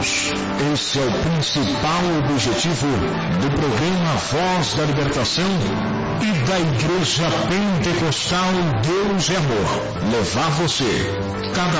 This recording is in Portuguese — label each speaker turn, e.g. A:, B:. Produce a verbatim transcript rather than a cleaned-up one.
A: Deus. Esse é o principal objetivo do programa Voz da Libertação e da Igreja Pentecostal Deus é Amor. Levar você cada